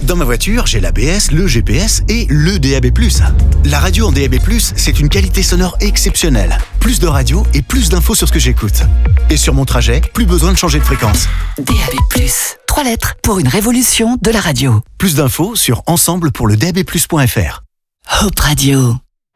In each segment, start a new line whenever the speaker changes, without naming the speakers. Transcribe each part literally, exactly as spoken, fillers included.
Dans ma voiture, j'ai l'A B S, le G P S et le D A B plus. La radio en D A B plus, c'est une qualité sonore exceptionnelle. Plus de radio et plus d'infos sur ce que j'écoute. Et sur mon trajet, plus besoin de changer de fréquence.
D A B plus, trois lettres pour une révolution de la radio.
Plus d'infos sur ensemble pour le D A B plus point F R.
Hope Radio.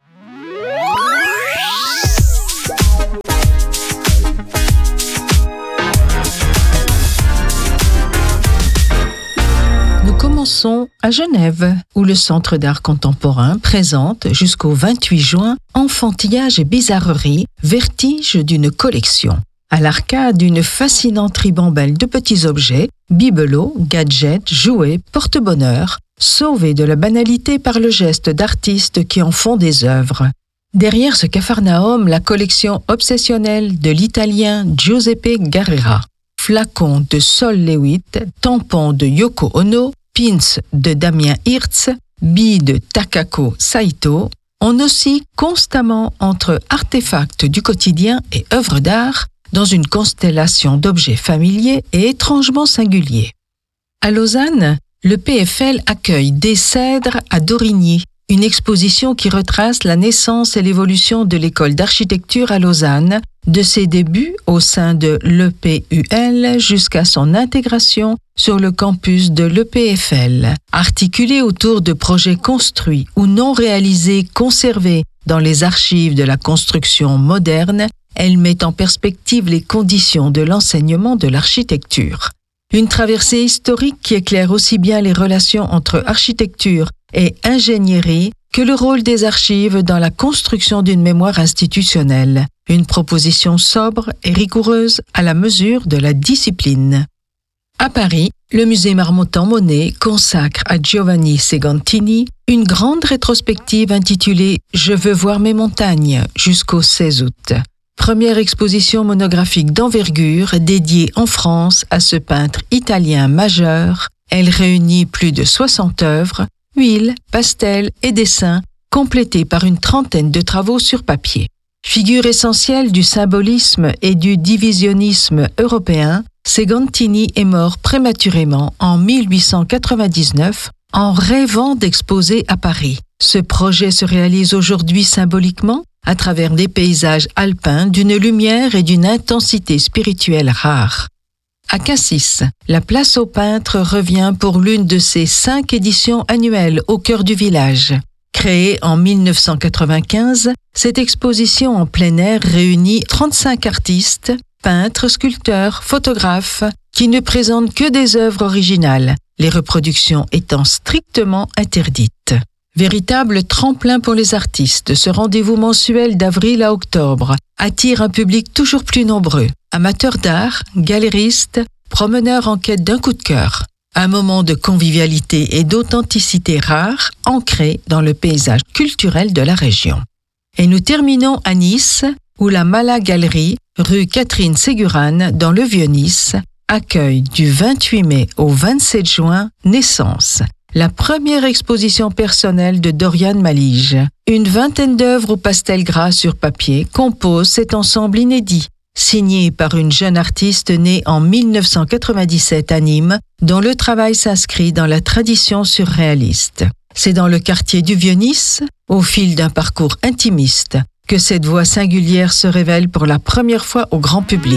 Nous commençons à Genève, où le Centre d'art contemporain présente jusqu'au vingt-huit juin Enfantillage et bizarrerie, vertige d'une collection. À l'arcade, une fascinante ribambelle de petits objets, bibelots, gadgets, jouets, porte-bonheur, sauvés de la banalité par le geste d'artistes qui en font des œuvres. Derrière ce capharnaüm, la collection obsessionnelle de l'italien Giuseppe Garrera. Flacons de Sol Lewitt, tampons de Yoko Ono, pins de Damien Hirst, billes de Takako Saito, on oscille constamment entre artefacts du quotidien et œuvres d'art dans une constellation d'objets familiers et étrangement singuliers. À Lausanne, le P F L accueille Des Cèdres à Dorigny, une exposition qui retrace la naissance et l'évolution de l'école d'architecture à Lausanne, de ses débuts au sein de l'E P U L jusqu'à son intégration sur le campus de l'E P F L. Articulée autour de projets construits ou non réalisés, conservés dans les archives de la construction moderne, elle met en perspective les conditions de l'enseignement de l'architecture. Une traversée historique qui éclaire aussi bien les relations entre architecture et ingénierie que le rôle des archives dans la construction d'une mémoire institutionnelle. Une proposition sobre et rigoureuse à la mesure de la discipline. À Paris, le musée Marmottan-Monet consacre à Giovanni Segantini une grande rétrospective intitulée « Je veux voir mes montagnes » jusqu'au seize août. Première exposition monographique d'envergure dédiée en France à ce peintre italien majeur. Elle réunit plus de soixante œuvres, huiles, pastels et dessins, complétés par une trentaine de travaux sur papier. Figure essentielle du symbolisme et du divisionnisme européen, Segantini est mort prématurément en mille huit cent quatre-vingt-dix-neuf en rêvant d'exposer à Paris. Ce projet se réalise aujourd'hui symboliquement à travers des paysages alpins d'une lumière et d'une intensité spirituelle rares. À Cassis, la place aux peintres revient pour l'une de ses cinq éditions annuelles au cœur du village. Créée en mille neuf cent quatre-vingt-quinze, cette exposition en plein air réunit trente-cinq artistes, peintres, sculpteurs, photographes, qui ne présentent que des œuvres originales, les reproductions étant strictement interdites. Véritable tremplin pour les artistes, ce rendez-vous mensuel d'avril à octobre attire un public toujours plus nombreux. Amateurs d'art, galéristes, promeneurs en quête d'un coup de cœur. Un moment de convivialité et d'authenticité rare, ancré dans le paysage culturel de la région. Et nous terminons à Nice, où la Mala Galerie, rue Catherine Ségurane, dans le Vieux-Nice, accueille du vingt-huit mai au vingt-sept juin Naissance, la première exposition personnelle de Dorian Malige. Une vingtaine d'œuvres au pastel gras sur papier composent cet ensemble inédit, signé par une jeune artiste née en mille neuf cent quatre-vingt-dix-sept à Nîmes, dont le travail s'inscrit dans la tradition surréaliste. C'est dans le quartier du Vieux-Nice, au fil d'un parcours intimiste, que cette voix singulière se révèle pour la première fois au grand public.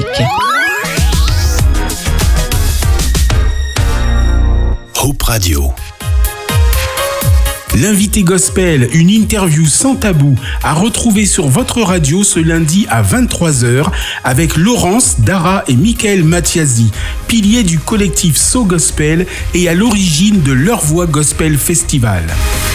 Hope Radio. L'invité gospel, une interview sans tabou à retrouver sur votre radio ce lundi à vingt-trois heures avec Laurence, Dara et Michael Mathiasi, piliers du collectif So Gospel et à l'origine de Leur Voix Gospel Festival.